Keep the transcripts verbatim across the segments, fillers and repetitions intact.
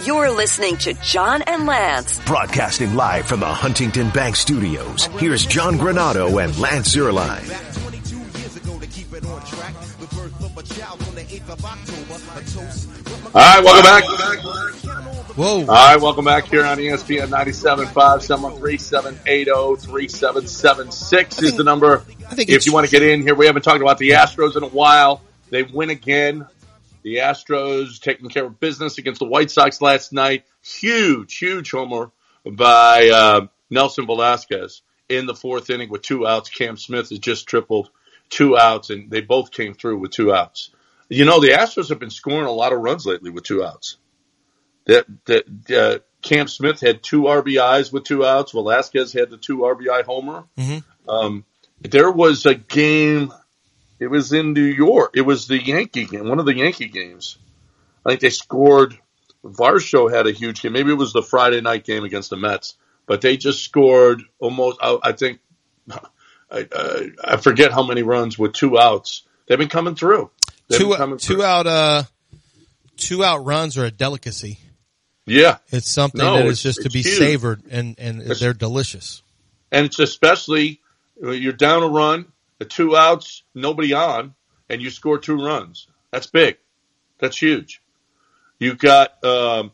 You're listening to John and Lance. Broadcasting live from the Huntington Bank Studios, here's John Granado and Lance Zierlein. All right, welcome back. Whoa. All right, welcome back here on E S P N ninety-seven point five, seven one three, seven eight zero, three seven seven six is the number. I think if you want to get in here, we haven't talked about the Astros in a while. They win again. The Astros taking care of business against the White Sox last night. Huge, huge homer by uh, Nelson Velasquez in the fourth inning with two outs. Cam Smith has just tripled two outs, and they both came through with two outs. You know, the Astros have been scoring a lot of runs lately with two outs. That, that uh, Cam Smith had two R B Is with two outs. Velasquez had the two R B I homer. Mm-hmm. Um, there was a game. It was in New York. It was the Yankee game, one of the Yankee games. I think they scored. Varsho had a huge game. Maybe it was the Friday night game against the Mets, but they just scored almost. I, I think I, uh, I forget how many runs with two outs. They've been coming through. They've Two, been coming two through. out, uh, two out runs are a delicacy. Yeah, It's something No, that is it's- just to it's be huge. savored, and and It's- they're delicious. and it's especially you're down a run, the two outs, nobody on, and you score two runs. That's big. That's huge. You got um,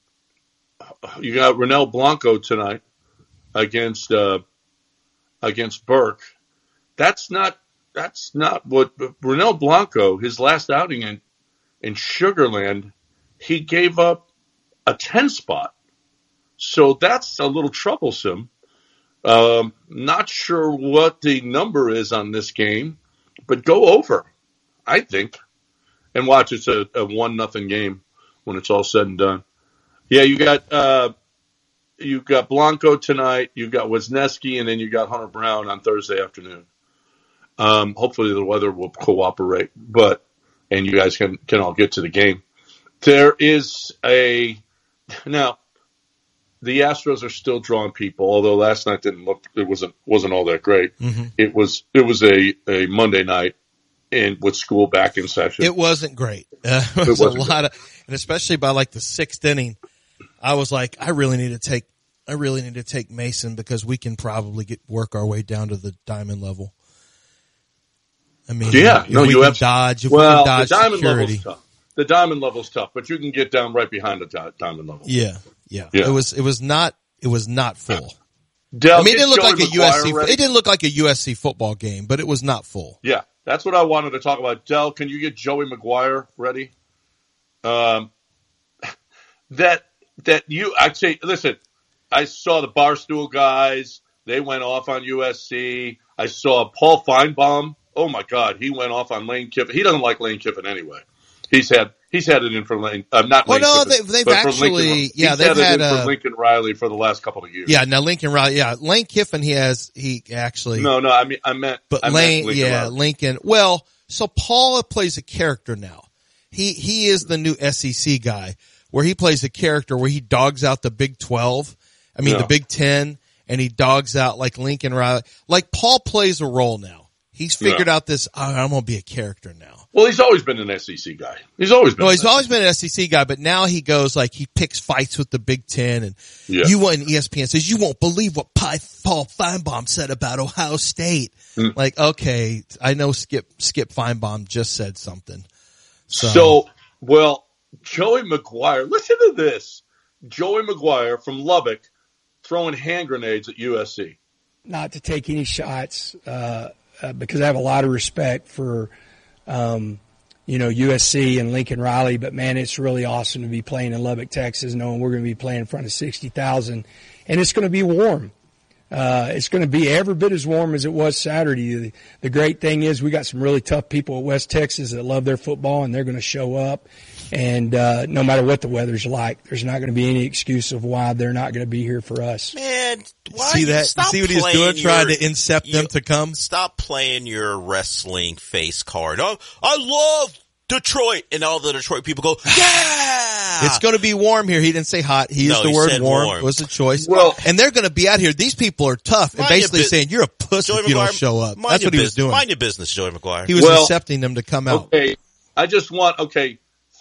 you got Renel Blanco tonight against uh, against Burke. That's not that's not what Renel Blanco, his last outing in in Sugarland, he gave up a ten spot. So that's a little troublesome. Um, not sure what the number is on this game, but go over, I think, and watch. It's a, a one nothing game when it's all said and done. Yeah, you got uh, you got Blanco tonight. You got Wisniewski, and then you got Hunter Brown on Thursday afternoon. Um, hopefully the weather will cooperate, but and you guys can can all get to the game. There is a now. The Astros are still drawing people, although last night didn't look. It wasn't wasn't all that great. Mm-hmm. It was it was a, a Monday night, and with school back in session. It wasn't great. Uh, it was It a wasn't lot of, and especially by like the sixth inning, I was like, I really need to take, I really need to take Mason because we can probably get work our way down to the diamond level. I mean, Yeah, if no, we you can have dodge, if well, we can dodge the diamond security. level's tough. The diamond level's tough, but you can get down right behind the di- diamond level. Yeah, yeah, Yeah. It was, it was not, it was not full. Del, I mean, it get didn't look Joey like a McGuire U S C. ready. It didn't look like a U S C football game, but it was not full. Yeah, that's what I wanted to talk about. Del, can you get Joey McGuire ready? Um, that that you, I'd say, listen, I saw the Barstool guys. They went off on U S C. I saw Paul Feinbaum. Oh my God, he went off on Lane Kiffin. He doesn't like Lane Kiffin anyway. He's had he's had it in for Lane. Uh, not Well, Lane no, Kiffin, they- they've but for actually- Lincoln, yeah, he's they've had it had, in uh, for Lincoln Riley for the last couple of years. Yeah, now Lincoln Riley, yeah, Lane Kiffin, he has, he actually, No, no, I mean I meant, but I Lane, meant Lincoln yeah, Riley. Lincoln. Well, so Paul plays a character now. He he is the new S E C guy, where he plays a character where he dogs out the Big twelve. I mean Yeah. the Big ten, and he dogs out like Lincoln Riley. Like Paul plays a role now. He's figured Yeah. out this. Oh, I'm gonna be a character now. Well, he's always been an S E C guy. He's always been. No, an he's S E C always been an S E C guy, but now he goes like he picks fights with the Big Ten, and Yeah. you want E S P N says you won't believe what Pi- Paul Feinbaum said about Ohio State. Mm. Like, okay, I know Skip Skip Feinbaum just said something. So, So, well, Joey McGuire, listen to this. Joey McGuire from Lubbock throwing hand grenades at U S C. Not to take any shots uh, uh, because I have a lot of respect for, um, you know, U S C and Lincoln Riley. But, man, it's really awesome to be playing in Lubbock, Texas, knowing we're going to be playing in front of sixty thousand. And it's going to be warm. Uh, it's going to be every bit as warm as it was Saturday. The, the great thing is we got some really tough people at West Texas that love their football, and they're going to show up. And uh, no matter what the weather's like, there's not going to be any excuse of why they're not going to be here for us. Man, why see you that? stop See what he's playing doing, trying your- to incept you- them to come. Stop playing your wrestling face card. Oh, I love Detroit, and all the Detroit people go, yeah! It's going to be warm here. He didn't say hot. He used No, the he word said warm. warm. It was a choice. Well- and they're going to be out here. These people are tough and Mind your basically bus- saying you're a puss Joey if you McGuire, don't show up. mind That's your what he was bus- doing. Mind your business, Joey McGuire. He was Well, accepting them to come out. Okay, I just want, okay,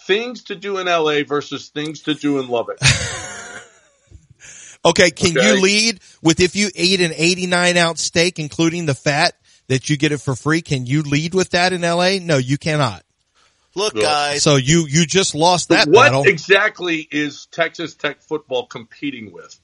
things to do in L A versus things to do in Lubbock. Okay, can Okay. you lead with if you eat an eighty-nine ounce steak, including the fat, that you get it for free? Can you lead with that in L A? No, you cannot. Look, Yeah. guys, So you, you just lost that What battle. exactly is Texas Tech football competing with?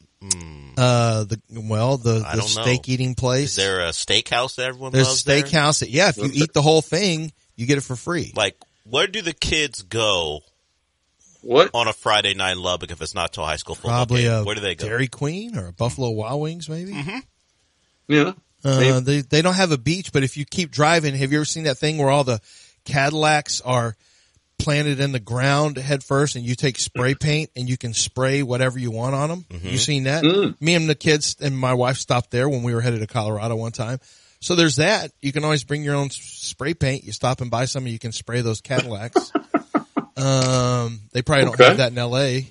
Uh, the, well, the, I the don't know. steak eating place. is there a steakhouse that everyone There's loves a there? steakhouse that, yeah, if you eat the whole thing, you get it for free. Like, where do the kids go What? on a Friday night in Lubbock if it's not to a high school football Probably game? a Where do they go? Dairy Queen or a Buffalo Wild Wings, maybe. Yeah. Uh, they they don't have a beach, but if you keep driving, have you ever seen that thing where all the Cadillacs are planted in the ground head first, and you take spray paint and you can spray whatever you want on them? You seen that? Me and the kids and my wife stopped there when we were headed to Colorado one time. So there's that. You can always bring your own s- spray paint. You stop and buy some, and you can spray those Cadillacs. um, they probably don't Okay. have that in L A.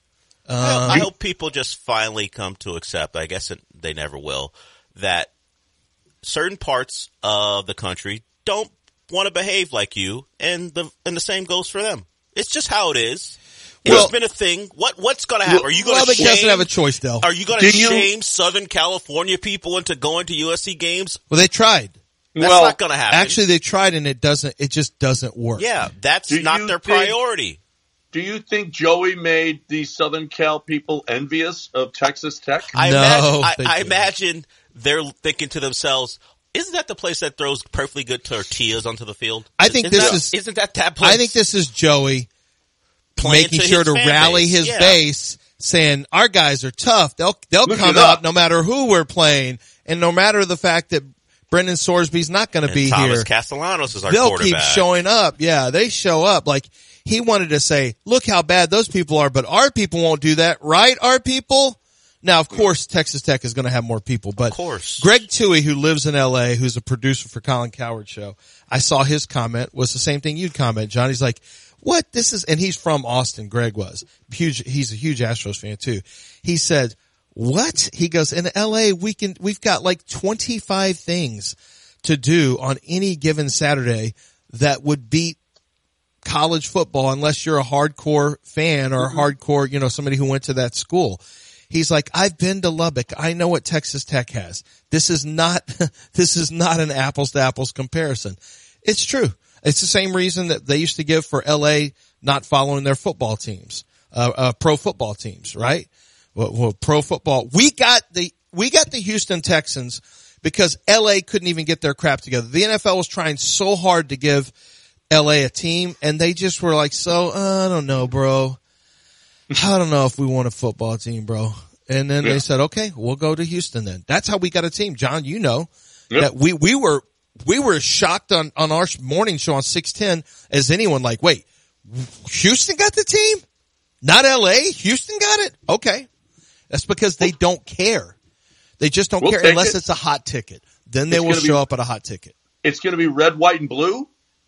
I, I hope people just finally come to accept, I guess it, they never will, that certain parts of the country don't want to behave like you, and the and the same goes for them. It's just how it is. Well- It's been a thing. What what's going to happen? Are you going Lubbock to doesn't shame? have a choice, Del. Are you going to Do you- shame Southern California people into going to U S C games? Well, they tried. That's well, not going to happen. Actually, they tried, and it doesn't. It just doesn't work. yeah, that's Do not you their think- priority. do you think Joey made the Southern Cal people envious of Texas Tech? I, No, imagine, I, they I didn't. imagine they're thinking to themselves, "Isn't that the place that throws perfectly good tortillas onto the field?" I think Isn't this that- is- Isn't that that place? I think this is Joey Playing making to sure his to fan rally base. his Yeah. base, saying our guys are tough. They'll they'll Look come it up. out no matter who we're playing, and no matter the fact that Brendan Sorsby's not going to And be Thomas here. Castellanos is our They'll quarterback. keep showing up. Yeah, they show up. Like he wanted to say, look how bad those people are, but our people won't do that, right? Our people. Now, of course, Texas Tech is going to have more people, but Of course. Greg Toohey, who lives in L A, who's a producer for Colin Cowherd Show, I saw his comment was the same thing you'd comment, John. He's like, what? This is, and he's from Austin. Greg was huge. He's a huge Astros fan too. He said, what? He goes, in L A, we can, we've got like twenty-five things to do on any given Saturday that would beat college football unless you're a hardcore fan or a hardcore, you know, somebody who went to that school. He's like, I've been to Lubbock. I know what Texas Tech has. This is not, this is not an apples to apples comparison. It's true. It's the same reason that they used to give for L A not following their football teams, uh, uh, pro football teams, right? Well, well, pro football. We got the, we got the Houston Texans because L A couldn't even get their crap together. The N F L was trying so hard to give L A a team, and they just were like, so, uh, I don't know, bro. I don't know if we want a football team, bro. And then Yeah. they said, okay, we'll go to Houston then. That's how we got a team. John, you know Yep. that we, we were, we were shocked on, on our morning show on six ten as anyone like, wait, Houston got the team? Not L A? Houston got it? Okay. That's because they don't care. They just don't We'll care take unless it. it's a hot ticket. Then they It's will gonna be- show up at a hot ticket. It's going to be red, white, and blue?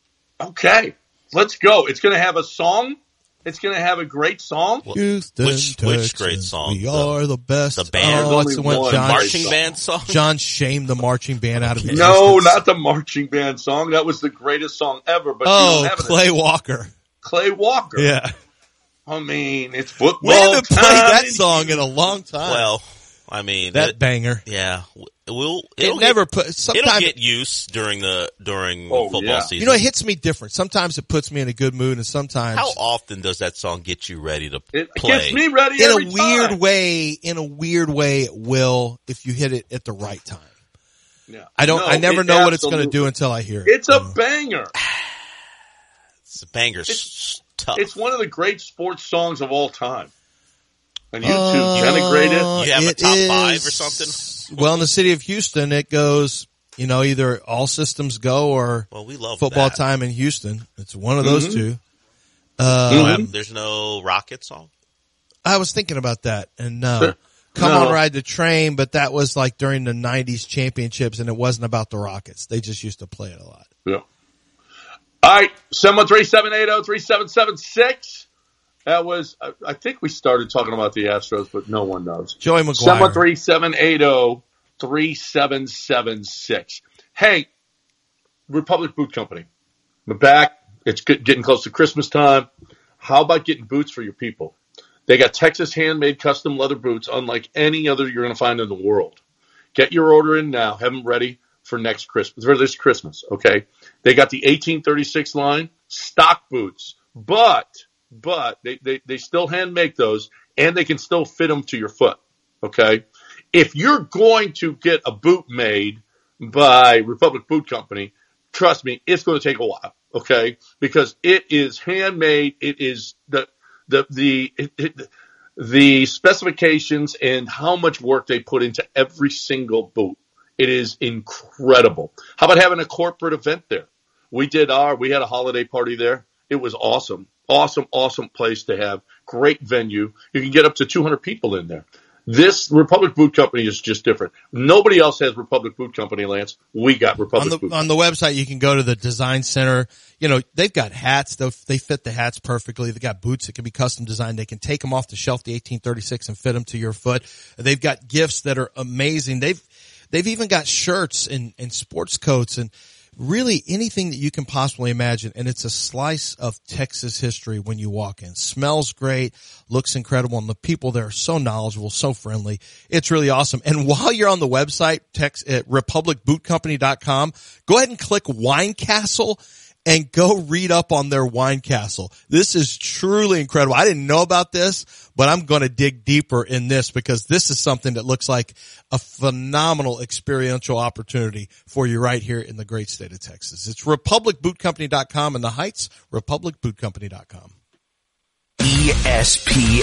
Okay. Let's go. It's going to have a song. It's going to have a great song. Houston, which- which great Texans, song? We The- are the best. the band? Oh, what's the There's one? only John, one Marching song. band song? John shamed the marching band out of existence. No, not the marching band song. That was the greatest song ever. But you Oh, don't have it. Clay Walker. Clay Walker. Yeah. I mean, it's football We haven't played time. that song in a long time. Well, I mean, that it- banger. yeah, we'll It it'll never get, put, it'll sometimes, get use during the during Oh, football yeah. season. you know, it hits me different. Sometimes it puts me in a good mood and sometimes How often does that song get you ready to It play? gets me ready in every a weird time. way, in a weird way it will if you hit it at the right time. Yeah. I don't, No, I never it know what it's going to absolutely- do until I hear it. It's a You know? banger. It's a banger. It's- tough. It's one of the great sports songs of all time. And you two denigrate it. Uh, You have a it top five is- or something? Well, in the city of Houston, it goes, you know, either all systems go or Well, we love football that. time in Houston. It's one of those Mhm. two. No, Uh, um, There's no Rocket song. I was thinking about that, and no, Sure. come No. on, ride the train. But that was like during the nineties championships, and it wasn't about the Rockets. They just used to play it a lot. Yeah. All right. seven one three, seven eight zero, three seven seven six. That was, I, I think we started talking about the Astros, but no one knows. Joey seven one McGuire. three, seven eight zero, three seven seven six. Hey, Republic Boot Company. We're back. It's good, getting close to Christmas time. How about getting boots for your people? They got Texas handmade custom leather boots unlike any other you're going to find in the world. Get your order in now. Have them ready for next Christmas, for this Christmas, okay? They got the eighteen thirty-six line, stock boots, but, but they, they, they still hand make those, and they can still fit them to your foot, okay? If you're going to get a boot made by Republic Boot Company, trust me, it's going to take a while, okay? Because it is handmade. It is the the the it, it, the specifications and how much work they put into every single boot. It is incredible. How about having a corporate event there? We did our. We had a holiday party there. It was awesome, awesome, awesome place to have. Great venue. You can get up to two hundred people in there. This Republic Boot Company is just different. Nobody else has Republic Boot Company, Lance. We got Republic on the, Boot Company. On the website, you can go to the design center. You know, they've got hats. They fit the hats perfectly. They've got boots that can be custom designed. They can take them off the shelf, the eighteen thirty-six, and fit them to your foot. They've got gifts that are amazing. They've, they've even got shirts and, and sports coats and really anything that you can possibly imagine. And it's a slice of Texas history when you walk in. Smells great, looks incredible, and the people there are so knowledgeable, so friendly. It's really awesome. And while you're on the website, text at republic boot company dot com, go ahead and click Wine Castle and go read up on their Wine Castle. This is truly incredible. I didn't know about this, but I'm going to dig deeper in this because this is something that looks like a phenomenal experiential opportunity for you right here in the great state of Texas. It's republic boot company dot com in the Heights, republic boot company dot com. E S P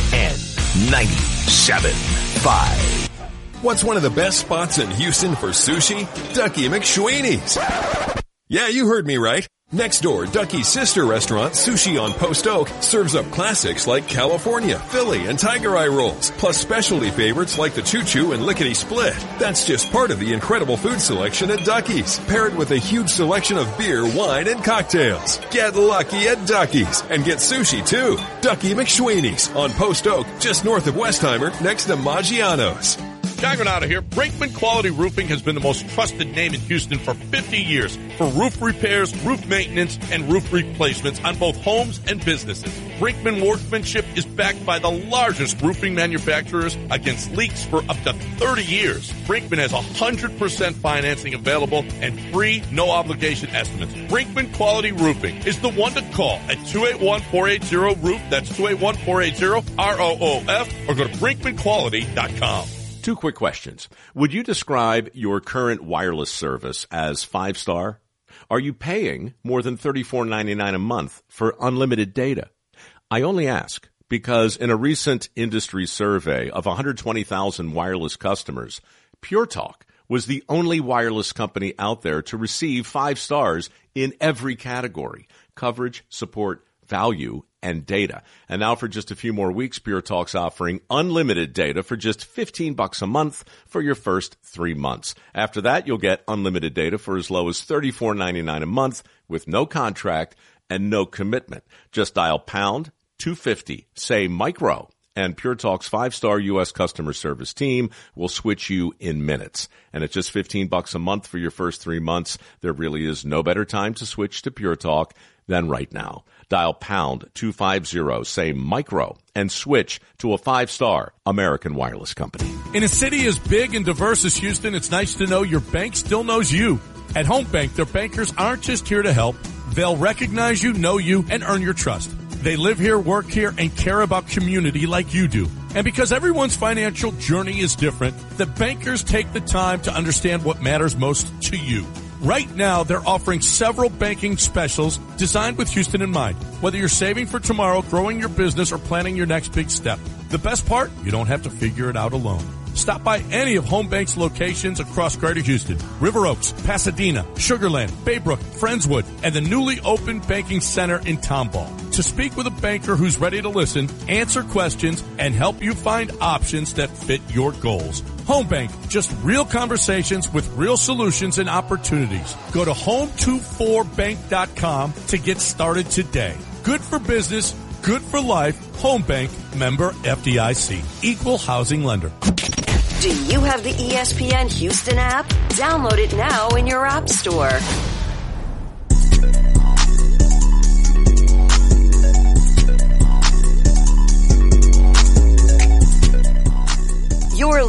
N ninety-seven point five. What's one of the best spots in Houston for sushi? Ducky McSweeney's. Yeah, you heard me right. Next door, Ducky's sister restaurant, Sushi on Post Oak, serves up classics like California, Philly, and Tiger Eye rolls, plus specialty favorites like the Choo Choo and Lickety Split. That's just part of the incredible food selection at Ducky's, paired with a huge selection of beer, wine, and cocktails. Get lucky at Ducky's and get sushi too. Ducky McSweeney's on Post Oak, just north of Westheimer, next to Maggiano's. John Granado here. Brinkman Quality Roofing has been the most trusted name in Houston for fifty years for roof repairs, roof maintenance, and roof replacements on both homes and businesses. Brinkman workmanship is backed by the largest roofing manufacturers against leaks for up to thirty years. Brinkman has one hundred percent financing available and free, no-obligation estimates. Brinkman Quality Roofing is the one to call at two eight one, four eight zero, roof. That's two eight one, four eight zero, R O O F, or go to brinkman quality dot com. Two quick questions. Would you describe your current wireless service as five-star? Are you paying more than thirty-four ninety-nine a month for unlimited data? I only ask because in a recent industry survey of one hundred twenty thousand wireless customers, Pure Talk was the only wireless company out there to receive five stars in every category: coverage, support, value, and data. And now for just a few more weeks, Pure Talk's offering unlimited data for just fifteen bucks a month for your first three months. After that, you'll get unlimited data for as low as thirty-four ninety-nine a month with no contract and no commitment. Just dial pound two fifty, say micro, and Pure Talk's five-star U S customer service team will switch you in minutes. And at just fifteen bucks a month for your first three months, there really is no better time to switch to Pure Talk than right now. Dial pound two fifty, say micro, and switch to a five-star American wireless company. In a city as big and diverse as Houston, it's nice to know your bank still knows you. At Home Bank, their bankers aren't just here to help. They'll recognize you, know you, and earn your trust. They live here, work here, and care about community like you do. And because everyone's financial journey is different, the bankers take the time to understand what matters most to you. Right now, they're offering several banking specials designed with Houston in mind. Whether you're saving for tomorrow, growing your business, or planning your next big step. The best part? You don't have to figure it out alone. Stop by any of Home Bank's locations across Greater Houston, River Oaks, Pasadena, Sugar Land, Baybrook, Friendswood, and the newly opened Banking Center in Tomball. To speak with a banker who's ready to listen, answer questions, and help you find options that fit your goals. Home Bank, just real conversations with real solutions and opportunities. Go to home two four bank dot com to get started today. Good for business, good for life. Home Bank, member F D I C, equal housing lender. Do you have the E S P N Houston app? Download it now in your app store.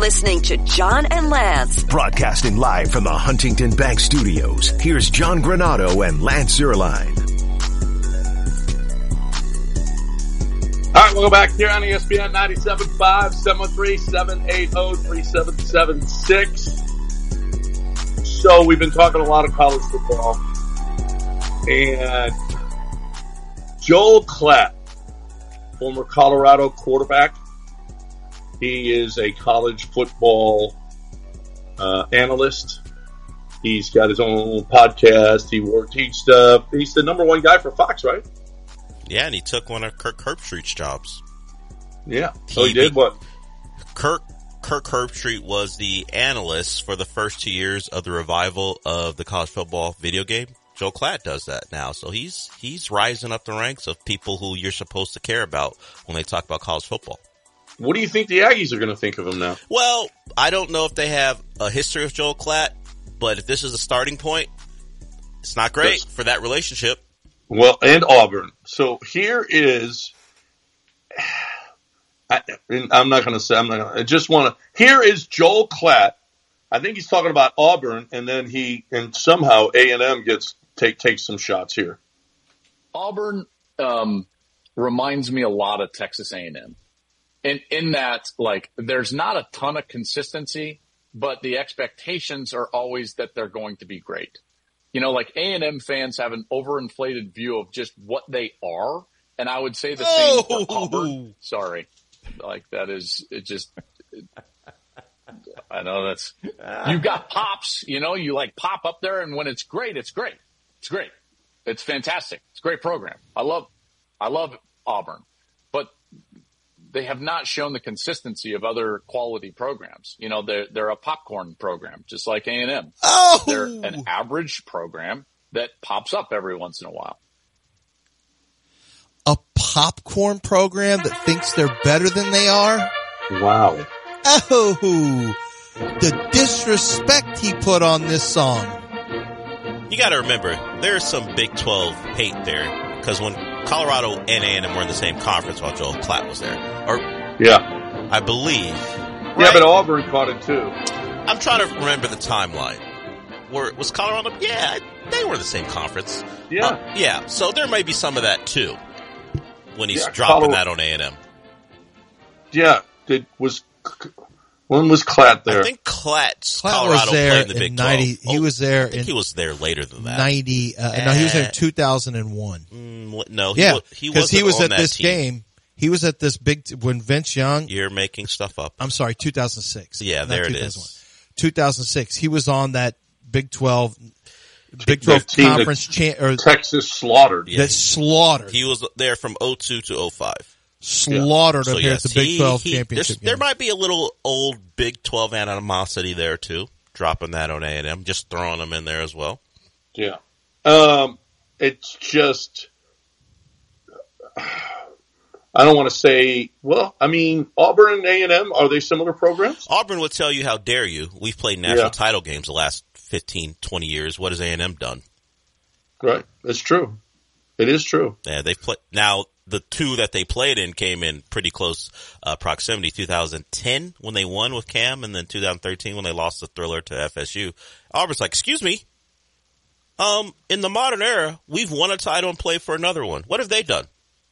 listening to John and Lance. Broadcasting live from the Huntington Bank Studios, here's John Granado and Lance Zierlein. All right, we'll go back here on E S P N ninety-seven point five, seven one three, seven eight zero, three seven seven six. So we've been talking a lot of college football. And Joel Klatt, former Colorado quarterback. He is a college football uh, analyst. He's got his own podcast. He worked, teach stuff. He's the number one guy for Fox, right? Yeah, and he took one of Kirk Herbstreit's jobs. Yeah. So he, he did what? Kirk Kirk Herbstreit was the analyst for the first two years of the revival of the college football video game. Joel Klatt does that now. So he's he's rising up the ranks of people who you're supposed to care about when they talk about college football. What do you think the Aggies are going to think of him now? Well, I don't know if they have a history of Joel Klatt, but if this is a starting point, it's not great yes. for that relationship. Well, and Auburn. So here is, I, I'm not going to say, I'm not going to, I just want to, here is Joel Klatt. I think he's talking about Auburn, and then he, and somehow A and M gets, take, takes some shots here. Auburn um, reminds me a lot of Texas A and M. In, in that, like, there's not a ton of consistency, but the expectations are always that they're going to be great. You know, like A and M fans have an overinflated view of just what they are, and I would say the same oh. for Auburn. Sorry, like that is it. Just it, I know that's you got pops. You know, you like pop up there, and when it's great, it's great. It's great. It's fantastic. It's a great program. I love, I love Auburn, but they have not shown the consistency of other quality programs. You know, they're, they're a popcorn program, just like A and M. Oh. They're an average program that pops up every once in a while. A popcorn program that thinks they're better than they are? Wow. Oh, the disrespect he put on this song. You got to remember, there's some Big twelve hate there, because when Colorado and A and M were in the same conference while Joel Klatt was there. Or, yeah. I believe. Yeah, right? but Auburn caught it too. I'm trying to remember the timeline. Were, was Colorado? Yeah, they were in the same conference. Yeah. Uh, yeah, so there may be some of that too when he's yeah, dropping Colorado, that on A and M. Yeah. Did, was, when was Klatt there? I think Klatt's Klatt Colorado was there played in the in Big ninety. twelve. He oh, was there I think in he was there later than that. ninety. Uh, uh, no, he was there in two thousand one. Mm, no, he yeah, was, he because he was on at that this team. game. He was at this big t- when Vince Young. You're making stuff up. I'm sorry, two thousand six. Yeah, there it is. two thousand six. He was on that Big twelve, Big twelve conference cha- or Texas slaughtered. That yeah. slaughtered. He was there from oh two to oh five. Slaughtered yeah. up so here yes, at the Big he, twelve he, championship. There might be a little old Big twelve animosity there too. Dropping that on A and M, just throwing them in there as well. Yeah, um, it's just. I don't want to say, well, I mean, Auburn and A and M, are they similar programs? Auburn would tell you, how dare you. We've played national yeah. title games the last fifteen, twenty years. What has A and M done? Right. That's true. It is true. Yeah, they've played. Now, the two that they played in came in pretty close uh, proximity. two thousand ten when they won with Cam, and then two thousand thirteen when they lost the Thriller to F S U. Auburn's like, excuse me. Um, in the modern era, we've won a title and played for another one. What have they done?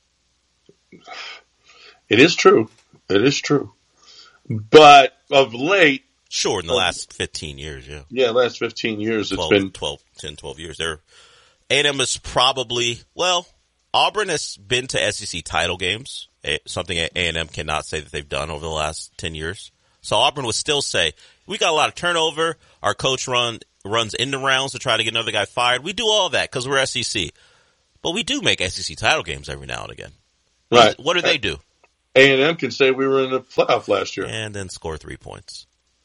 It is true. It is true. But of late. Sure, in the of, last fifteen years, yeah. Yeah, last fifteen years, twelve, it's been. twelve, ten, twelve years. They're, A and M is probably, well, Auburn has been to S E C title games, something A and M cannot say that they've done over the last ten years. So Auburn would still say, we got a lot of turnover. Our coach run runs into rounds to try to get another guy fired. We do all that because we're S E C. But we do make S E C title games every now and again. Right. What do they do? A and M can say we were in the playoff last year. And then score three points.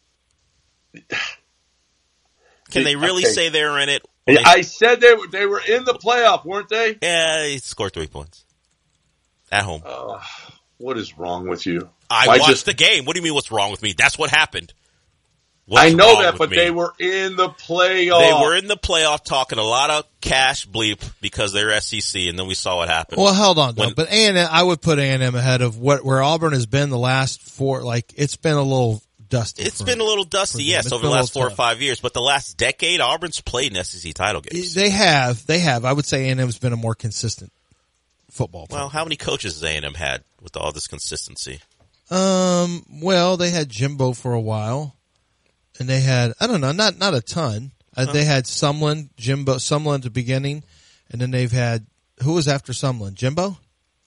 Can they really okay. say they were in it? They, they, I said they were, they were in the playoff, weren't they? Yeah, they scored three points. At home. Uh, what is wrong with you? I Why watched just, the game. What do you mean what's wrong with me? That's what happened. What's I know that, but me? they were in the playoff. They were in the playoff talking a lot of cash bleep because they're S E C, and then we saw what happened. Well, hold on, though. When, but A and M, I would put A and M ahead of what where Auburn has been the last four. Like, it's been a little dusty. It's for, been a little dusty, yes, over the last four tough. or five years. But the last decade, Auburn's played in S E C title games. They have. They have. I would say A and M's been a more consistent football team. Well, how many coaches has A and M had with all this consistency? Um. Well, they had Jimbo for a while, and they had I don't know, not not a ton. Uh, huh. They had Sumlin, Jimbo, Sumlin at the beginning, and then they've had who was after Sumlin? Jimbo.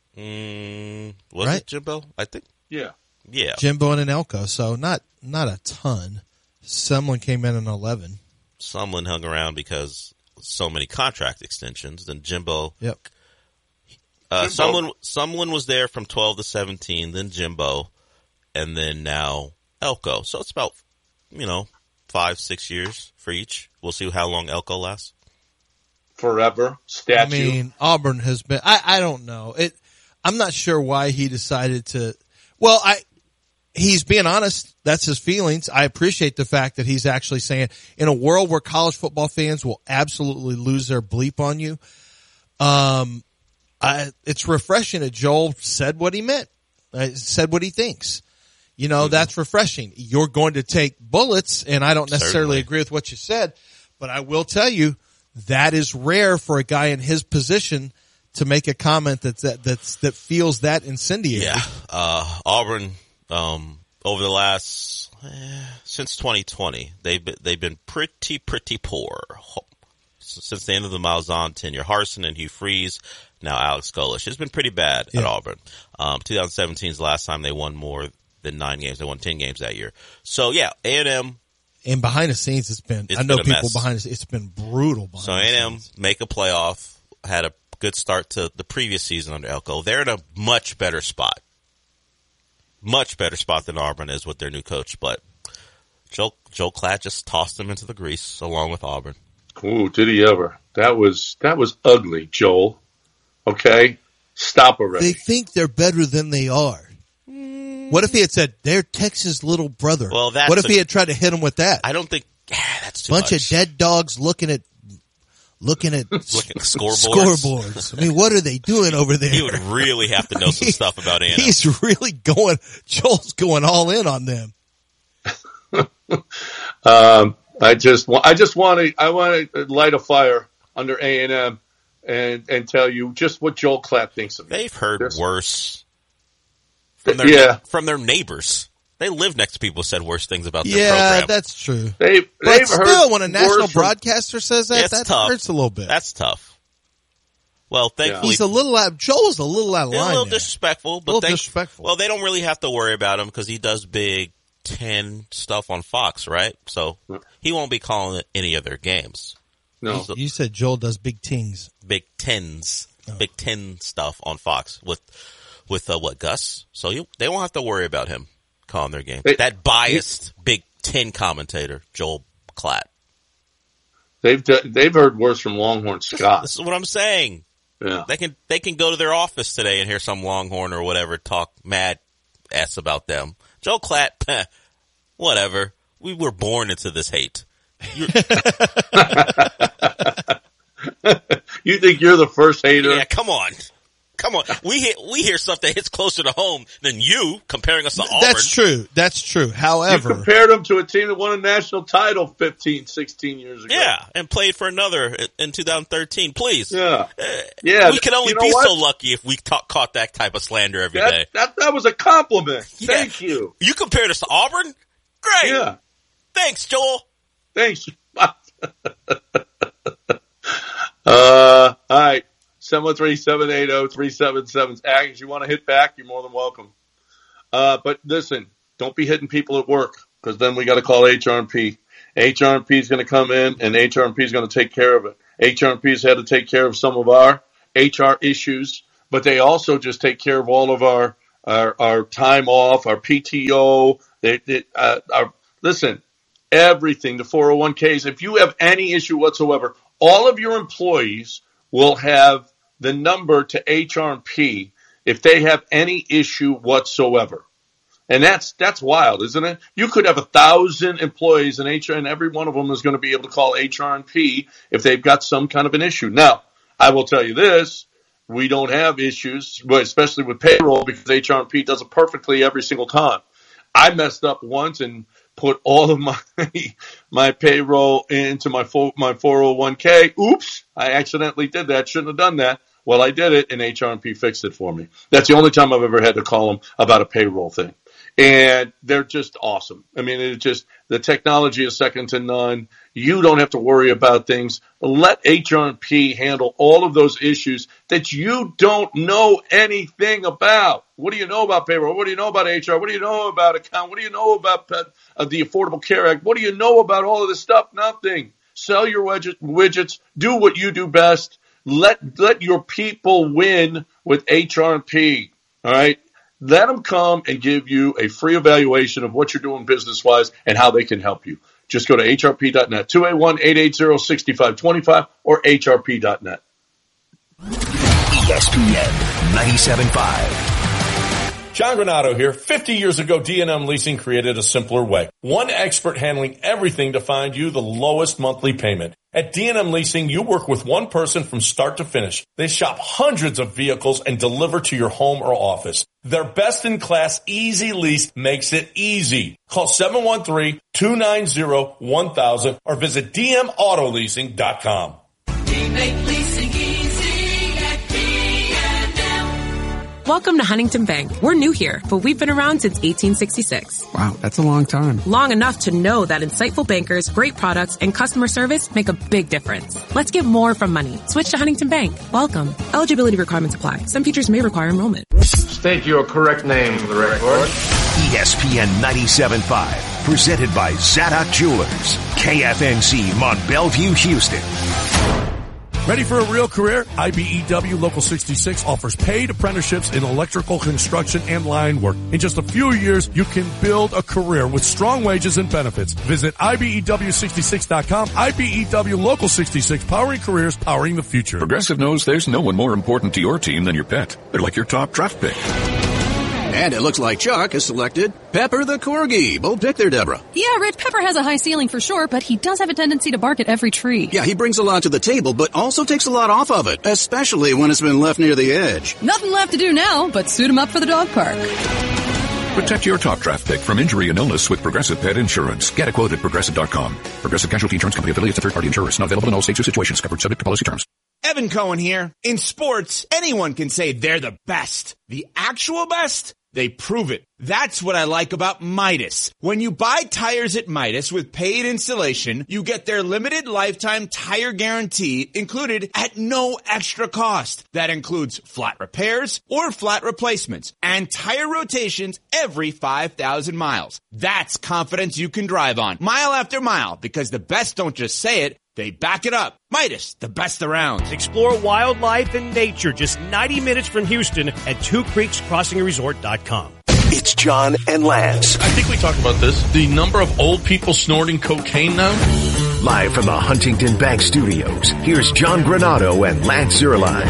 Mm, was right? it Jimbo? I think. Yeah. Yeah. Jimbo and an Elko, so not not a ton. Sumlin came in in eleven. Sumlin hung around because so many contract extensions. Then Jimbo. Yep. Uh, Sumlin, Sumlin was there from twelve to seventeen, then Jimbo, and then now Elko. So it's about, you know, five, six years for each. We'll see how long Elko lasts. Forever. Statue. I mean, Auburn has been, I, I don't know. It. I'm not sure why he decided to, well, I, he's being honest. That's his feelings. I appreciate the fact that he's actually saying, in a world where college football fans will absolutely lose their bleep on you, um, I, it's refreshing that Joel said what he meant, uh, said what he thinks. You know, mm-hmm. That's refreshing. You're going to take bullets, and I don't necessarily Certainly. agree with what you said, but I will tell you that is rare for a guy in his position to make a comment that's, that that's that feels that incendiary. Yeah, uh, Auburn um, over the last eh, since twenty twenty, they've been, they've been pretty pretty poor since the end of the Malzahn tenure. Harsin and Hugh Freeze. Now Alex Golesh. It's been pretty bad yeah. at Auburn. Um, twenty seventeen is the last time they won more than nine games. They won ten games that year. So yeah, A and M. And behind the scenes, it's been, it's I know been people mess. behind the scenes, it's been brutal behind so the A and M scenes. make a playoff, had a good start to the previous season under Elko. They're in a much better spot. Much better spot than Auburn is with their new coach. But Joe, Joe Klatt just tossed them into the grease along with Auburn. Ooh, did he ever? That was, that was ugly, Joel. Okay? Stop already. They think they're better than they are. What if he had said, they're Texas' little brother? Well, that's what if a, he had tried to hit him with that? I don't think yeah, that's too Bunch much. of dead dogs looking at looking at looking at scoreboards. scoreboards. I mean, what are they doing over there? He would really have to know some stuff about A and M. He's really going, Joel's going all in on them. um, I just, I just want to, I want to light a fire under A and M and and tell you just what Joel Klatt thinks of it. They've heard There's, worse from their yeah. from their neighbors. They live next to people who said worse things about their yeah, program. Yeah, that's true. They, but they've still, heard when a national from, broadcaster says that, that tough. hurts a little bit. That's tough. Well, thankfully, he's a little out. Joel's a little out of line. A little there. disrespectful, but a little thank, disrespectful. Well, they don't really have to worry about him because he does Big Ten stuff on Fox, right? So he won't be calling it any of their games. No, so, you said Joel does Big Tings, Big Tens, oh. Big Ten stuff on Fox with with uh, what Gus. So you, they won't have to worry about him calling their game. They, that biased they, Big Ten commentator, Joel Klatt. They've they've heard worse from Longhorn Scott. This is what I'm saying. Yeah, they can they can go to their office today and hear some Longhorn or whatever talk mad ass about them. Joel Klatt, peh, whatever. We were born into this hate. You think you're the first hater? Yeah, come on. Come on. We hear, we hear stuff that hits closer to home than you comparing us to Auburn. That's true. That's true. However, you compared them to a team that won a national title fifteen, sixteen years ago. Yeah, and played for another in two thousand thirteen. Please. Yeah. Uh, yeah. We can only you know be what? so lucky if we talk, caught that type of slander every that, day. That, that was a compliment. Yeah. Thank you. You compared us to Auburn? Great. Yeah. Thanks, Joel. Thanks. uh, all right. seven one three, seven eight zero, three seven seven. Aggies, you want to hit back, you're more than welcome. Uh, but listen, don't be hitting people at work because then we got to call H R and P. H R and P is going to come in and H R and P is going to take care of it. H R and P has had to take care of some of our H R issues, but they also just take care of all of our, our, our time off, our P T O, they, they, uh, our, listen, everything, the four oh one k's. If you have any issue whatsoever, all of your employees will have the number to H R and P if they have any issue whatsoever. And that's, that's wild, isn't it? You could have a thousand employees in H R and every one of them is going to be able to call H R and P if they've got some kind of an issue. Now, I will tell you this, we don't have issues, especially with payroll because H R and P does it perfectly every single time. I messed up once and put all of my my payroll into my my four oh one k. Oops, I accidentally did that. Shouldn't have done that. Well, I did it, and H R P fixed it for me. That's the only time I've ever had to call them about a payroll thing. And they're just awesome. I mean, it just, the technology is second to none. You don't have to worry about things. Let H R P handle all of those issues that you don't know anything about. What do you know about payroll? What do you know about H R? What do you know about account? What do you know about pet, uh, the Affordable Care Act? What do you know about all of this stuff? Nothing. Sell your widget, widgets. Do what you do best. Let, let your people win with H R P. All right. Let them come and give you a free evaluation of what you're doing business-wise and how they can help you. Just go to H R P dot net, two eight one, eight eight zero, six five two five, or H R P dot net. E S P N ninety-seven point five. John Granato here. fifty years ago, D and M Leasing created a simpler way. One expert handling everything to find you the lowest monthly payment. At D and M Leasing, you work with one person from start to finish. They shop hundreds of vehicles and deliver to your home or office. Their best-in-class Easy Lease makes it easy. Call seven one three, two nine zero, one thousand or visit d m auto leasing dot com. We make leasing easy at D and M. Welcome to Huntington Bank. We're new here, but we've been around since eighteen sixty-six. Wow, that's a long time. Long enough to know that insightful bankers, great products, and customer service make a big difference. Let's get more from money. Switch to Huntington Bank. Welcome. Eligibility requirements apply. Some features may require enrollment. State your correct name for the record. E S P N ninety-seven point five, presented by Zadok Jewelers. K F N C Mont Bellevue, Houston. Ready for a real career? I B E W Local sixty-six offers paid apprenticeships in electrical construction and line work. In just a few years, you can build a career with strong wages and benefits. Visit I B E W sixty-six dot com. I B E W Local sixty-six, powering careers, powering the future. Progressive knows there's no one more important to your team than your pet. They're like your top draft pick. And it looks like Chuck has selected Pepper the Corgi. Bold pick there, Deborah. Yeah, Red Pepper has a high ceiling for sure, but he does have a tendency to bark at every tree. Yeah, he brings a lot to the table, but also takes a lot off of it, especially when it's been left near the edge. Nothing left to do now, but suit him up for the dog park. Protect your top draft pick from injury and illness with Progressive Pet Insurance. Get a quote at Progressive dot com. Progressive Casualty Insurance Company affiliates and third-party insurers. Not available in all states or situations. Covered subject to policy terms. Evan Cohen here. In sports, anyone can say they're the best. The actual best? They prove it. That's what I like about Midas. When you buy tires at Midas with paid installation, you get their limited lifetime tire guarantee included at no extra cost. That includes flat repairs or flat replacements and tire rotations every five thousand miles. That's confidence you can drive on mile after mile, because the best don't just say it, they back it up. Midas, the best around. Explore wildlife and nature just ninety minutes from Houston at Two Creeks Crossing Resort dot com. It's John and Lance. I think we talked about this. The number of old people snorting cocaine now. Live from the Huntington Bank Studios, here's John Granato and Lance Zierlein.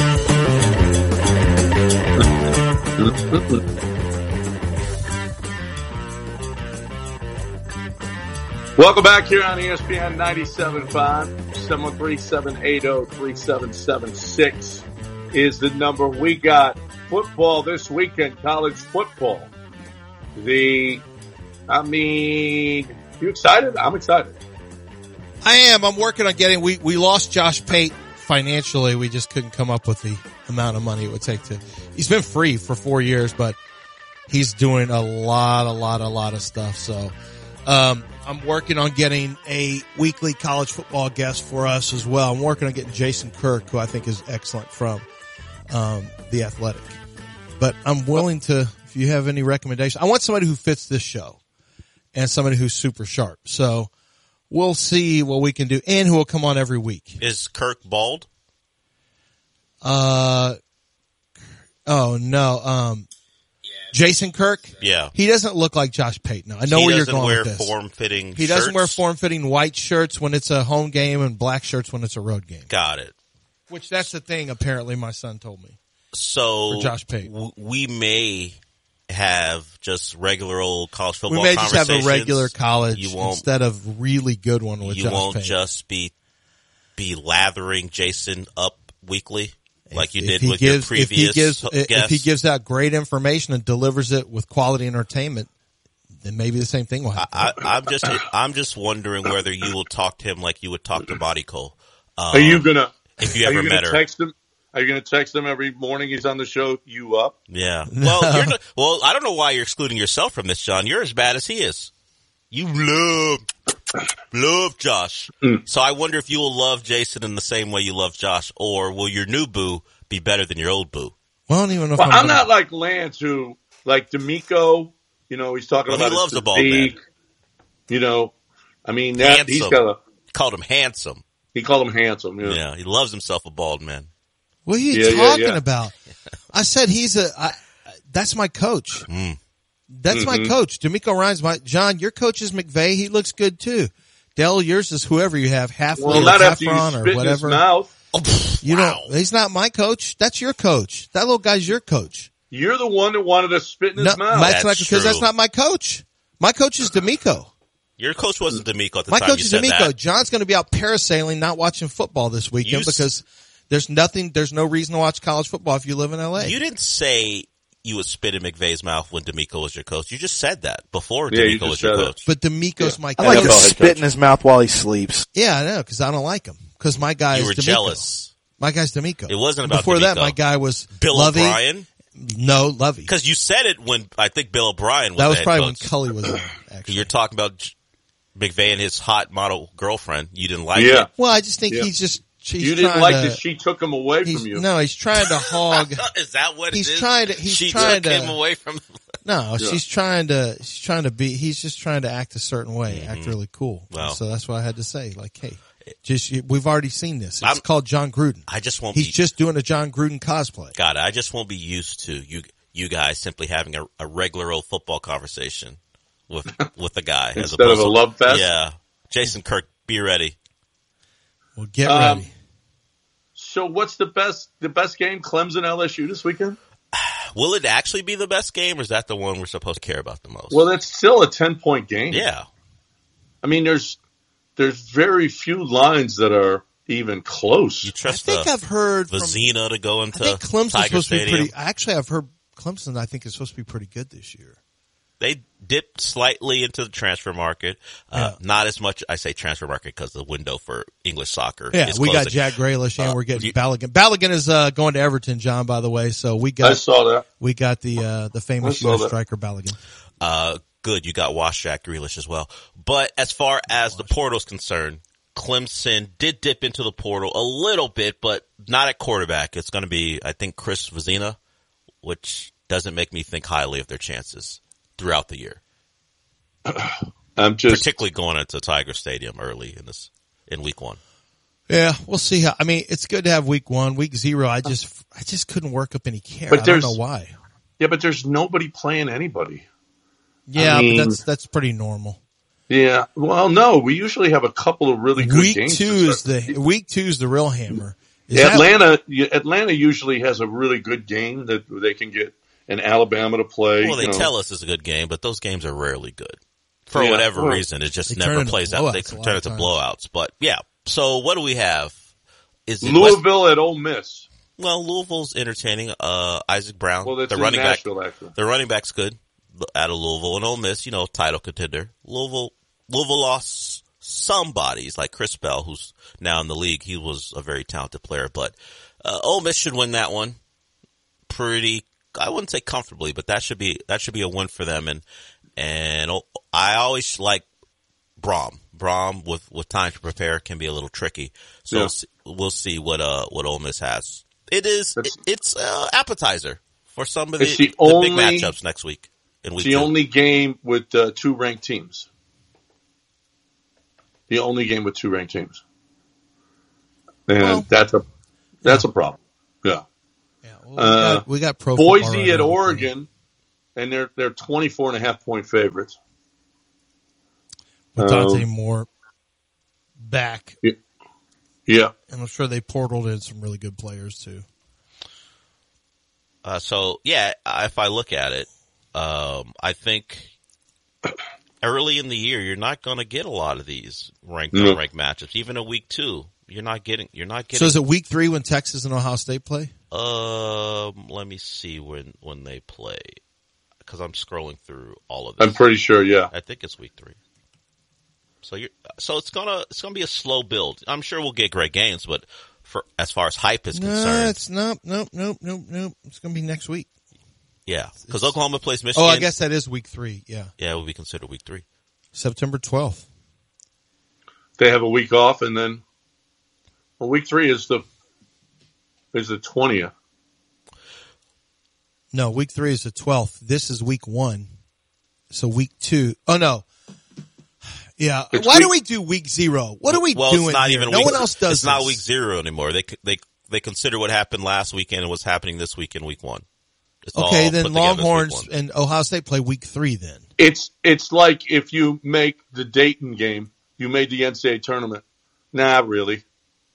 Welcome back here on E S P N ninety-seven point five. seven one three, seven eight zero, three seven seven six is the number. We got football this weekend, college football. The, I mean, you excited? I'm excited. I am. I'm working on getting, we, we lost Josh Pate financially. We just couldn't come up with the amount of money it would take to, he's been free for four years, but he's doing a lot, a lot, a lot of stuff. So, um, I'm working on getting a weekly college football guest for us as well. I'm working on getting Jason Kirk, who I think is excellent from, um, The Athletic. But I'm willing to, if you have any recommendations, I want somebody who fits this show and somebody who's super sharp. So we'll see what we can do, and who will come on every week. Is Kirk bald? Uh, oh no, um, Jason Kirk? Yeah. He doesn't look like Josh Pate. No, I know he where you're going with this. He doesn't wear form-fitting He shirts? doesn't wear form-fitting white shirts when it's a home game and black shirts when it's a road game. Got it. Which that's the thing, apparently, my son told me. So for Josh Pate. W- we may have just regular old college football We may just have a regular college you won't, instead of really good one with you Josh won't Pate. just be be lathering Jason up weekly like you If did he with gives, your previous if he gives, guest. If he gives out great information and delivers it with quality entertainment, then maybe the same thing will happen. I, I, I'm just I'm just wondering whether you will talk to him like you would talk to Monty Cole. Um, are you gonna? If you are ever you met gonna her, text him? Are you going to text him every morning he's on the show? You up? Yeah. Well, you're not, well, I don't know why you're excluding yourself from this, John. You're as bad as he is. You love, love Josh. Mm. So I wonder if you will love Jason in the same way you love Josh, or will your new boo be better than your old boo? Well, I don't even know if well, I'm, I'm not like Lance, who like D'Amico. You know, he's talking well, about he loves his the bald man. You know, I mean, that, handsome. he's got a. Called him handsome. He called him handsome. Yeah, yeah he loves himself a bald man. What are you yeah, talking yeah, yeah. about? I said he's a. I, that's my coach. Mm. That's Mm-hmm. my coach. D'Amico Ryan's my John. Your coach is McVay. He looks good too. Dell, yours is whoever you have, halfway well, or not after you Heffron spit or whatever. in his mouth. Oh, pff, you wow. know, he's not my coach. That's your coach. That little guy's your coach. You're the one that wanted to spit in his no, mouth. That's, That's not because true. that's not my coach. My coach is D'Amico. Your coach wasn't D'Amico at the my time coach you is said D'Amico. that. John's going to be out parasailing, not watching football this weekend You because there's nothing. There's no reason to watch college football if you live in L A. You didn't say you would spit in McVay's mouth when D'Amico was your coach. You just said that before Yeah, D'Amico you was just your said it. coach. But D'Amico's Yeah. my I coach. like to N F L head spit coach. in his mouth while he sleeps. Yeah, I know, because I don't like him. Because my guy You is were D'Amico. jealous. My guy's D'Amico. It wasn't about Before that, D'Amico. my guy was Bill Lovey. O'Brien? No, Lovey. Because you said it when I think Bill O'Brien was That was the head probably coach. when Cully was there, actually. You're talking about J- McVay and his hot model girlfriend. You didn't like Yeah. it. Well, I just think Yeah. he's just he's You didn't trying like to, that she took him away he's, from you. No, he's trying to hog. Is that what He's it is? trying to- he's she trying took to- him away from. No, Yeah. she's trying to. She's trying to be. He's just trying to act a certain way, act really cool. Wow. So that's what I had to say. Like, hey, just we've already seen this. It's I'm- called John Gruden. I just won't He's be. just doing a John Gruden cosplay. God, I just won't be used to you. You guys simply having a, a regular old football conversation with with a guy as Instead of opposed a to- love fest? Yeah, Jason Kirk, be ready. Well, get Um, ready. So what's the best the best game? Clemson L S U this weekend? Will it actually be the best game, or is that the one we're supposed to care about the most? Well, it's still a ten point game. yeah. I mean, there's there's very few lines that are even close. You I trust think the I've heard from. Vizina to go I into think Clemson's Tiger supposed Stadium. to be pretty. Actually, I've heard Clemson. I think is supposed to be pretty good this year. They dipped slightly into the transfer market. Uh, Yeah. Not as much, I say transfer market because the window for English soccer Yeah, is we got closing. Jack Grealish and Uh, we're getting you- Balogun. Balogun is uh, going to Everton, John. By the way, so we I got saw that. we got the uh, the I famous saw U S that. striker Balogun. Uh, good. You got Wash Jack Grealish as well. But as far as the portal's concerned, Clemson did dip into the portal a little bit, but not at quarterback. It's going to be, I think, Chris Vizina, which doesn't make me think highly of their chances throughout the year. I'm just Particularly going into Tiger Stadium early in this, in week one. Yeah, we'll see how. I mean, it's good to have week one, week zero. I just I just couldn't work up any care. But I don't there's- know why. yeah, but there's nobody playing anybody. Yeah, I mean- but that's that's pretty normal. Yeah. Well, no, we usually have a couple of really good Week games. two to is start. the week two is the real hammer. Is that- Atlanta. Atlanta usually has a really good game that they can get an Alabama to play. Well, they you know. tell us it's a good game, but those games are rarely good. For Yeah, whatever well, reason, it just they turn never into plays out. They blowouts a lot turn of into times. blowouts. But yeah, so what do we have? Is it West- Louisville at Ole Miss. well, Louisville's entertaining. Uh, Isaac Brown, Well, that's the in running back. Nashville, actually. The running back's good out of Louisville, and Ole Miss, you know, title contender. Louisville, Louisville lost some bodies like Chris Bell, who's now in the league. He was a very talented player, but uh, Ole Miss should win that one. Pretty, I wouldn't say comfortably, but that should be that should be a win for them. And and oh, I always like Brom. Brom with, with time to prepare can be a little tricky. So Yeah. we'll, see, we'll see what uh what Ole Miss has. It is it, it's uh, appetizer for some of the, It's the the only- big matchups next week. In It's week the two. only game with uh, two ranked teams. The only game with two ranked teams, and Well, that's a that's a problem. Yeah. Yeah, well, we, Uh, got, we got pro football Boise right at now. Oregon, and they're they're twenty-four and a half point favorites. with Dante Um, Moore back, Yeah. Yeah. and I'm sure they portaled in some really good players too. Uh, so yeah, if I look at it, um, I think early in the year you're not going to get a lot of these ranked No. unranked matchups. Even in week two, you're not getting. You're not getting. So is it week three when Texas and Ohio State play? Um, let me see when when they play. because I'm scrolling through all of this. I'm pretty sure, yeah. I think it's week three. So you're, so it's gonna it's gonna be a slow build. I'm sure we'll get great games, but for as far as hype is no, concerned, it's not. Nope, nope, nope, nope. It's gonna be next week. Yeah, because Oklahoma plays Michigan. Oh, I guess that is week three. Yeah, yeah, it will be considered week three, September twelfth. They have a week off, and then well, week three is the is the twentieth. No, week three is the twelfth. This is week one. So week two. Oh, no. Yeah. It's Why week, do we do week zero? What are we well, doing it's not here? even No week, one else does It's this. not week zero anymore. They they they consider what happened last weekend and what's happening this week in week one. It's Okay, all then put together as week Longhorns one. and Ohio State play week three then. It's it's like if you make the Dayton game, you made the N C double A tournament. Nah, really.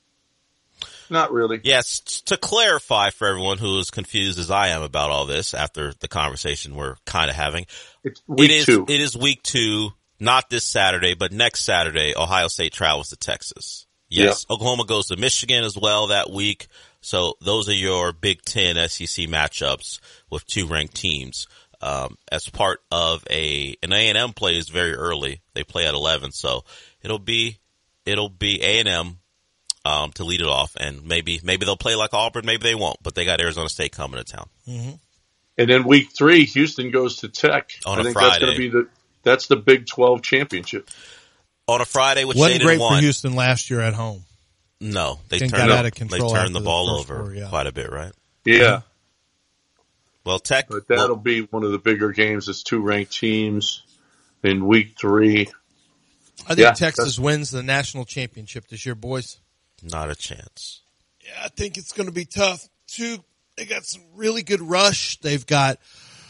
Not really. Yes, to clarify for everyone who is confused as I am about all this after the conversation we're kind of having, it's week it is, two. It is week two, not this Saturday, but next Saturday, Ohio State travels to Texas. Yes, yep. Oklahoma goes to Michigan as well that week. So those are your Big Ten S E C matchups with two ranked teams. Um, as part of a, an A and M plays very early. They play at eleven. So it'll be, it'll be A and M. Um, to lead it off, and maybe maybe they'll play like Auburn, maybe they won't, but they got Arizona State coming to town. Mm-hmm. And then week three, Houston goes to Tech. On I a think Friday. that's going to be the that's the Big twelve championship. On a Friday, which wasn't they great didn't want. for Houston last year at home. No, they Didn't turned got out of control They turned the after ball the first over four, yeah. quite a bit, right? Yeah. Well, Tech, but that'll well, be one of the bigger games. It's two ranked teams in week three. I think yeah, Texas wins the national championship this year, boys. Not a chance. Yeah, I think it's going to be tough. Two, they got some really good rush. They've got,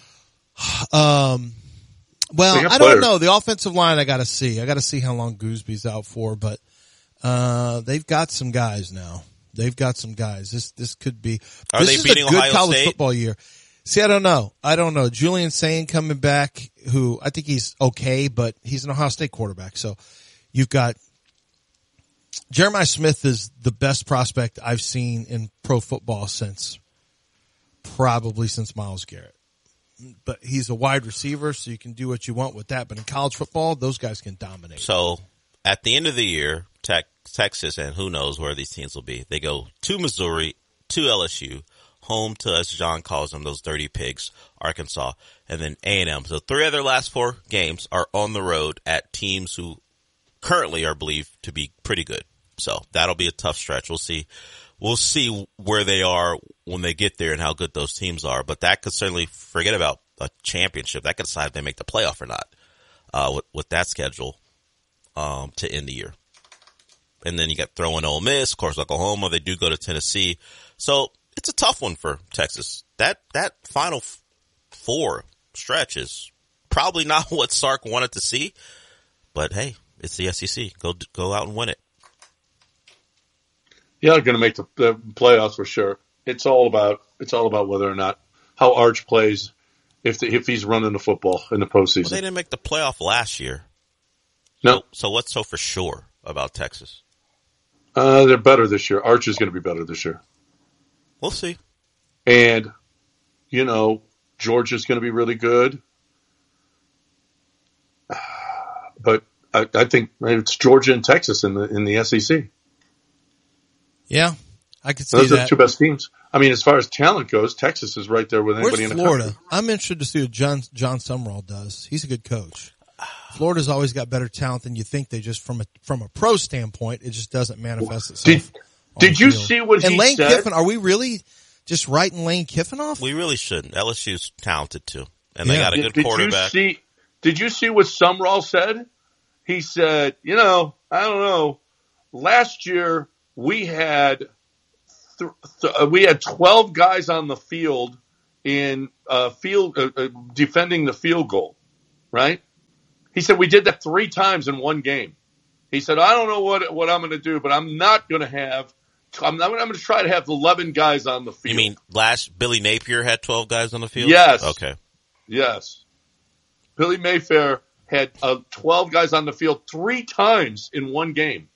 um, well, got I don't players. know. The offensive line, I got to see. I got to see how long Goosby's out for, but uh, they've got some guys now. They've got some guys. This this could be. Are this they is beating a good Ohio college State? football year. See, I don't know. I don't know. Julian Sain coming back, who I think he's okay, but he's an Ohio State quarterback. So you've got Jeremiah Smith is the best prospect I've seen in pro football since probably since Myles Garrett. But he's a wide receiver, so you can do what you want with that. But in college football, those guys can dominate. So at the end of the year, Tech, Texas, and who knows where these teams will be, they go to Missouri, to L S U, home to, as John calls them, those dirty pigs, Arkansas, and then A and M. So three of their last four games are on the road at teams who currently are believed to be pretty good. So that'll be a tough stretch. We'll see. We'll see where they are when they get there and how good those teams are. But that could certainly, forget about a championship. That could decide if they make the playoff or not, uh, with, with that schedule, um, to end the year. And then you got throw in Ole Miss, of course, Oklahoma. They do go to Tennessee. So it's a tough one for Texas. That, that final f- four stretch is probably not what Sark wanted to see, but hey, it's the S E C. Go, go out and win it. Yeah, they're going to make the, the playoffs for sure. It's all about it's all about whether or not how Arch plays, if the, if he's running the football in the postseason. Well, they didn't make the playoff last year. No. So, so what's so for sure about Texas? Uh, they're better this year. Arch is going to be better this year. We'll see. And, you know, Georgia's going to be really good. But I, I think it's Georgia and Texas in the in the S E C. Yeah, I could see Those that. are the two best teams. I mean, as far as talent goes, Texas is right there with anybody Where's in the Florida? country. I'm interested to see what John John Sumrall does. He's a good coach. Florida's always got better talent than you think. They just from a from a pro standpoint, it just doesn't manifest itself. Did, on did the you field. see what and he Lane said? Kiffin? Are we really just writing Lane Kiffin off? We really shouldn't. L S U's talented too, and they Yeah. got a Did, good did quarterback. you see? Did you see what Sumrall said? He said, "You know, I don't know. Last year we had th- th- we had twelve guys on the field in uh, field uh, uh, defending the field goal, right?" He said we did that three times in one game. He said, "I don't know what what I'm going to do, but I'm not going to have. I'm, I'm going to try to have eleven guys on the field." You mean last Billy Napier had twelve guys on the field? Yes. Okay. Yes. Billy Mayfair had uh, twelve guys on the field three times in one game.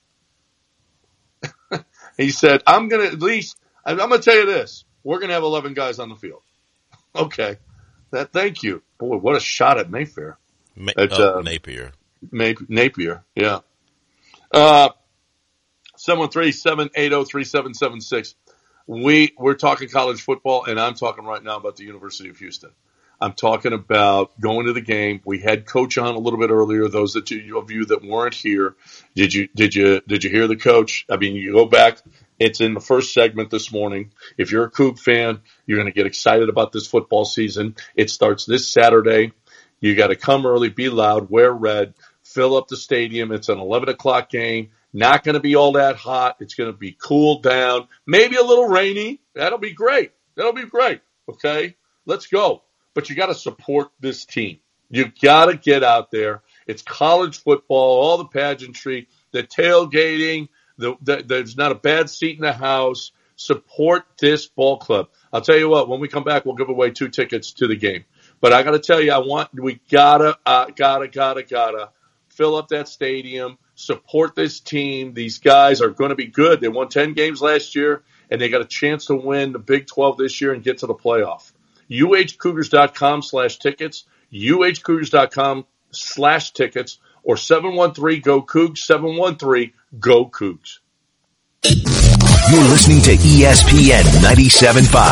He said, I'm going to at least, I'm going to tell you this. We're going to have eleven guys on the field. Okay. That, thank you. Boy, what a shot at Mayfair. Ma- at, oh, uh, Napier. Napier. Napier, yeah. Uh, seven one three, seven eight zero, three seven seven six. We, we're talking college football, and I'm talking right now about the University of Houston. I'm talking about going to the game. We had Coach on a little bit earlier. Those that you, of you that weren't here, did you did you did you hear the coach? I mean, you go back. It's in the first segment this morning. If you're a Coug fan, you're going to get excited about this football season. It starts this Saturday. You got to come early, be loud, wear red, fill up the stadium. It's an eleven o'clock game. Not going to be all that hot. It's going to be cooled down, maybe a little rainy. That'll be great. That'll be great. Okay, let's go. But you got to support this team. You got to get out there. It's college football, all the pageantry, the tailgating. The, the, there's not a bad seat in the house. Support this ball club. I'll tell you what. When we come back, we'll give away two tickets to the game. But I got to tell you, I want we gotta, uh, gotta, gotta, gotta fill up that stadium. Support this team. These guys are going to be good. They won ten games last year, and they got a chance to win the Big twelve this year and get to the playoff. U H Cougars dot com slash tickets, U H Cougars dot com slash tickets, or seven one three G O Cougs, seven one three G O Cougs. You're listening to E S P N ninety-seven point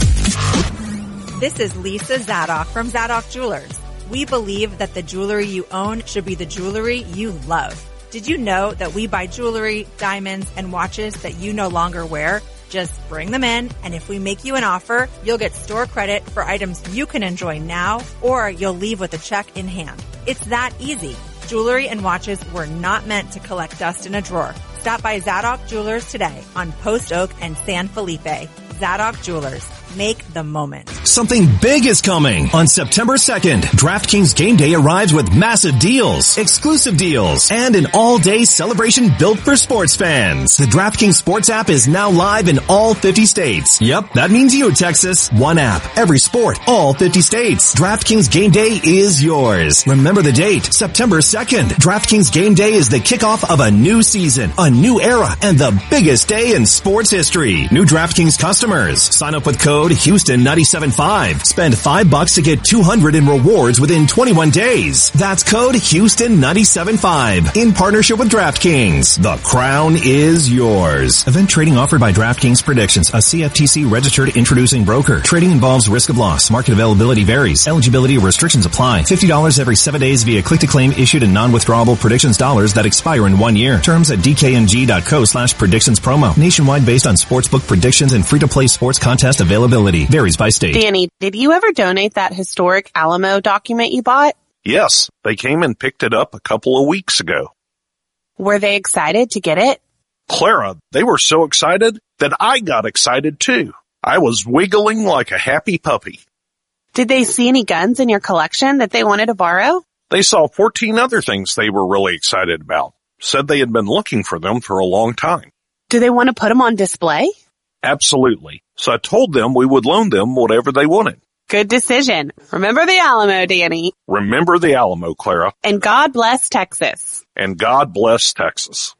five. This is Lisa Zadok from Zadok Jewelers. We believe that the jewelry you own should be the jewelry you love. Did you know that we buy jewelry, diamonds, and watches that you no longer wear? Just bring them in, and if we make you an offer, you'll get store credit for items you can enjoy now, or you'll leave with a check in hand. It's that easy. Jewelry and watches were not meant to collect dust in a drawer. Stop by Zadok Jewelers today on Post Oak and San Felipe. Zadok Jewelers. Make the moment. Something big is coming. On September second, DraftKings Game Day arrives with massive deals, exclusive deals, and an all-day celebration built for sports fans. The DraftKings Sports app is now live in all fifty states. Yep, that means you, Texas. One app, every sport, all fifty states. DraftKings Game Day is yours. Remember the date, September second. DraftKings Game Day is the kickoff of a new season, a new era, and the biggest day in sports history. New DraftKings customers, sign up with code Houston ninety-seven point five. Spend five bucks to get two hundred in rewards within twenty-one days. That's code Houston ninety-seven point five. In partnership with DraftKings. The crown is yours. Event trading offered by DraftKings Predictions, a C F T C registered introducing broker. Trading involves risk of loss. Market availability varies. Eligibility restrictions apply. fifty dollars every seven days via click-to-claim issued in non-withdrawable predictions dollars that expire in one year. Terms at dkng.co slash predictions promo. Nationwide based on sportsbook predictions and free-to-play sports contest availability. Varies by state. Danny, did you ever donate that historic Alamo document you bought? Yes, they came and picked it up a couple of weeks ago. Were they excited to get it? Clara, they were so excited that I got excited too. I was wiggling like a happy puppy. Did they see any guns in your collection that they wanted to borrow? They saw fourteen other things they were really excited about. Said they had been looking for them for a long time. Do they want to put them on display? Absolutely. So I told them we would loan them whatever they wanted. Good decision. Remember the Alamo, Danny. Remember the Alamo, Clara. And God bless Texas. And God bless Texas.